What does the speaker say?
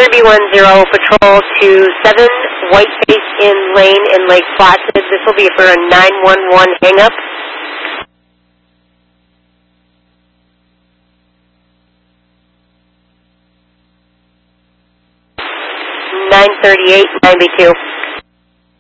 3B10 Patrol to 7 Whiteface Inn Lane in Lake Placid. This will be for a 911 hang-up. 938 9B2.